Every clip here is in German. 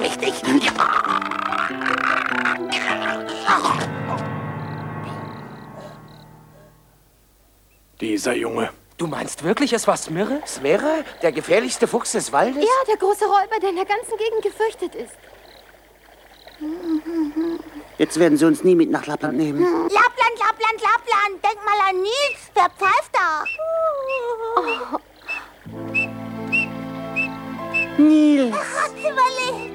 Richtig. Dieser Junge. Du meinst wirklich, es war Smirre? Smirre? Der gefährlichste Fuchs des Waldes? Ja, der große Räuber, der in der ganzen Gegend gefürchtet ist. Jetzt werden sie uns nie mit nach Lappland nehmen. Lappland, Lappland, Lappland. Denk mal an Nils. Wer pfeift da? Oh. Nils. Hat's überlebt.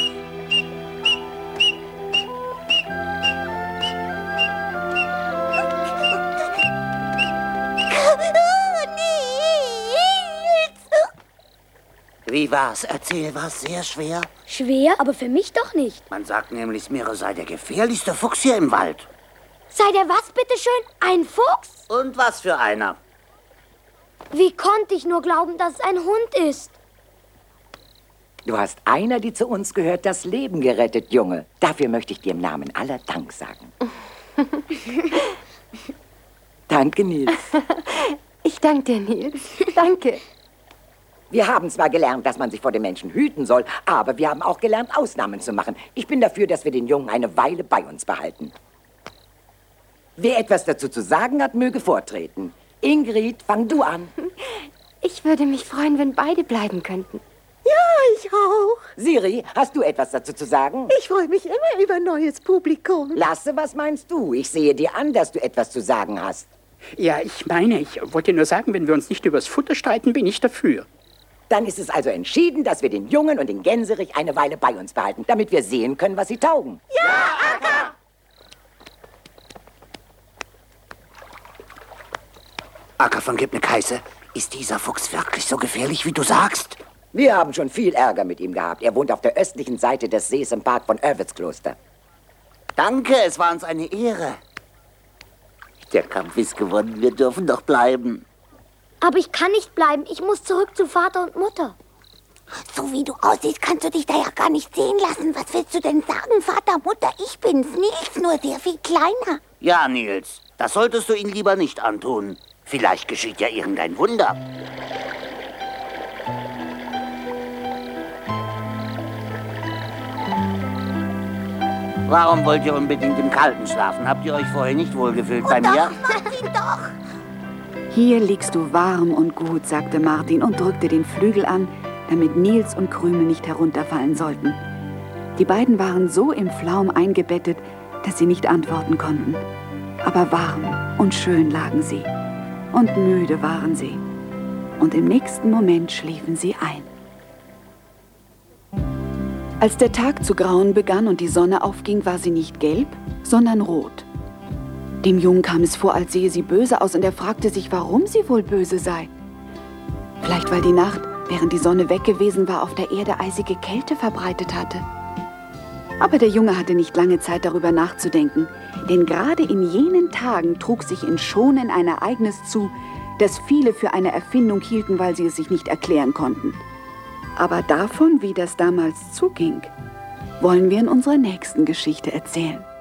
Wie war's? Erzähl, war's sehr schwer? Schwer, aber für mich doch nicht. Man sagt nämlich, Smirre sei der gefährlichste Fuchs hier im Wald. Sei der was, bitteschön? Ein Fuchs? Und was für einer? Wie konnte ich nur glauben, dass es ein Hund ist? Du hast einer, die zu uns gehört, das Leben gerettet, Junge. Dafür möchte ich dir im Namen aller Dank sagen. Danke, Nils. Ich danke dir, Nils. Danke. Wir haben zwar gelernt, dass man sich vor den Menschen hüten soll, aber wir haben auch gelernt, Ausnahmen zu machen. Ich bin dafür, dass wir den Jungen eine Weile bei uns behalten. Wer etwas dazu zu sagen hat, möge vortreten. Ingrid, fang du an. Ich würde mich freuen, wenn beide bleiben könnten. Ja, ich auch. Siri, hast du etwas dazu zu sagen? Ich freue mich immer über neues Publikum. Lasse, was meinst du? Ich sehe dir an, dass du etwas zu sagen hast. Ja, ich wollte nur sagen, wenn wir uns nicht übers Futter streiten, bin ich dafür. Dann ist es also entschieden, dass wir den Jungen und den Gänserich eine Weile bei uns behalten, damit wir sehen können, was sie taugen. Ja, Akka! Akka von Gibnekheise, ist dieser Fuchs wirklich so gefährlich, wie du sagst? Wir haben schon viel Ärger mit ihm gehabt. Er wohnt auf der östlichen Seite des Sees im Park von Örwitskloster. Danke, es war uns eine Ehre. Der Kampf ist gewonnen, wir dürfen doch bleiben. Aber ich kann nicht bleiben. Ich muss zurück zu Vater und Mutter. So wie du aussiehst, kannst du dich da ja gar nicht sehen lassen. Was willst du denn sagen, Vater, Mutter? Ich bin's, Nils, nur sehr viel kleiner. Ja, Nils, das solltest du ihnen lieber nicht antun. Vielleicht geschieht ja irgendein Wunder. Warum wollt ihr unbedingt im Kalten schlafen? Habt ihr euch vorher nicht wohlgefühlt bei mir? Martin, doch. Hier liegst du warm und gut, sagte Martin und drückte den Flügel an, damit Nils und Krümel nicht herunterfallen sollten. Die beiden waren so im Flaum eingebettet, dass sie nicht antworten konnten. Aber warm und schön lagen sie. Und müde waren sie. Und im nächsten Moment schliefen sie ein. Als der Tag zu grauen begann und die Sonne aufging, war sie nicht gelb, sondern rot. Dem Jungen kam es vor, als sehe sie böse aus, und er fragte sich, warum sie wohl böse sei. Vielleicht, weil die Nacht, während die Sonne weg gewesen war, auf der Erde eisige Kälte verbreitet hatte. Aber der Junge hatte nicht lange Zeit, darüber nachzudenken, denn gerade in jenen Tagen trug sich in Schonen ein Ereignis zu, das viele für eine Erfindung hielten, weil sie es sich nicht erklären konnten. Aber davon, wie das damals zuging, wollen wir in unserer nächsten Geschichte erzählen.